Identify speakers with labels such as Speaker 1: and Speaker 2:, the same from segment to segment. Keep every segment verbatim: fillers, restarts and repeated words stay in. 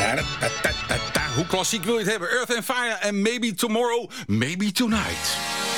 Speaker 1: Hoe klassiek wil je het hebben? Earth and Fire en Maybe Tomorrow, Maybe Tonight.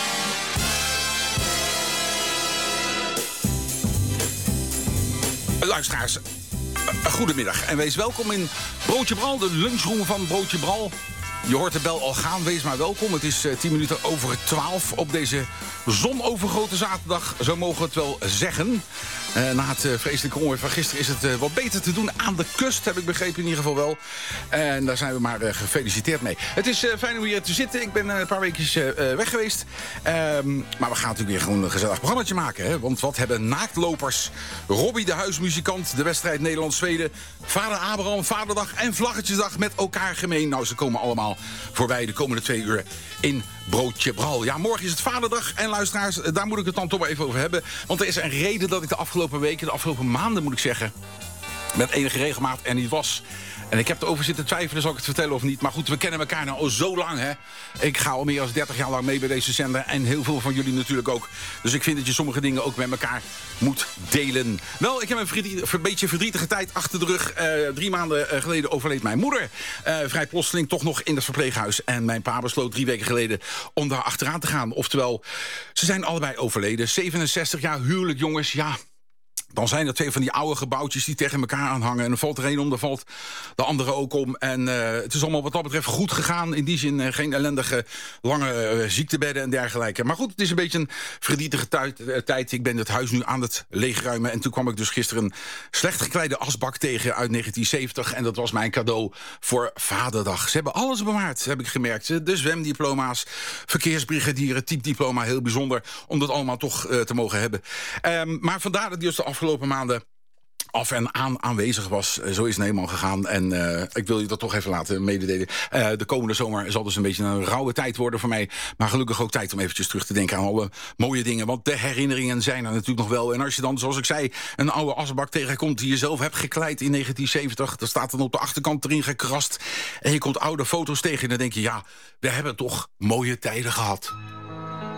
Speaker 1: Luisteraars, goedemiddag en wees welkom in Broodje Bral, de lunchroom van Broodje Bral. Je hoort de bel al gaan, wees maar welkom. Het is uh, tien minuten over twaalf op deze zonovergoten zaterdag, zo mogen we het wel zeggen. Uh, na het uh, vreselijke onweer van gisteren is het uh, wat beter te doen aan de kust, heb ik begrepen in ieder geval wel. En daar zijn we maar uh, gefeliciteerd mee. Het is uh, fijn om hier te zitten. Ik ben uh, een paar weekjes uh, weg geweest. Um, maar we gaan natuurlijk weer gewoon een gezellig programmaatje maken. Hè? Want wat hebben naaktlopers, Robbie de huismuzikant, de wedstrijd Nederland-Zweden, vader Abraham, Vaderdag en Vlaggetjesdag met elkaar gemeen. Nou, ze komen allemaal voorbij de komende twee uur in Broodje Bral. Ja, morgen is het Vaderdag en luisteraars, daar moet ik het dan toch maar even over hebben. Want er is een reden dat ik de afgelopen weken, de afgelopen maanden moet ik zeggen, met enige regelmaat er niet was. En ik heb erover zitten twijfelen, zal ik het vertellen of niet. Maar goed, we kennen elkaar nou al zo lang, hè. Ik ga al meer dan dertig jaar lang mee bij deze zender. En heel veel van jullie natuurlijk ook. Dus ik vind dat je sommige dingen ook met elkaar moet delen. Wel, ik heb een, verdriet, een beetje verdrietige tijd achter de rug. Uh, drie maanden geleden overleed mijn moeder. Uh, vrij plotseling toch nog in het verpleeghuis. En mijn pa besloot drie weken geleden om daar achteraan te gaan. Oftewel, ze zijn allebei overleden. zevenenzestig jaar, huwelijk, jongens, ja. Dan zijn er twee van die oude gebouwtjes die tegen elkaar aanhangen. En dan valt er een om, dan valt de andere ook om. En uh, het is allemaal wat dat betreft goed gegaan. In die zin uh, geen ellendige lange uh, ziektebedden en dergelijke. Maar goed, het is een beetje een verdrietige tijd, uh, tijd. Ik ben het huis nu aan het leegruimen. En toen kwam ik dus gisteren een slecht gekleide asbak tegen uit negentien zeventig. En dat was mijn cadeau voor Vaderdag. Ze hebben alles bewaard, heb ik gemerkt. De zwemdiploma's, verkeersbrigadieren, typediploma, heel bijzonder. Om dat allemaal toch uh, te mogen hebben. Um, maar vandaar dat dus de afgelopen maanden af en aan aanwezig was. Zo is het helemaal gegaan. En uh, ik wil je dat toch even laten mededelen. Uh, de komende zomer zal dus een beetje een rauwe tijd worden voor mij. Maar gelukkig ook tijd om eventjes terug te denken aan alle mooie dingen. Want de herinneringen zijn er natuurlijk nog wel. En als je dan, zoals ik zei, een oude asbak tegenkomt die je zelf hebt gekleid in negentien zeventig. Dat staat dan op de achterkant erin gekrast. En je komt oude foto's tegen en dan denk je, ja, we hebben toch mooie tijden gehad.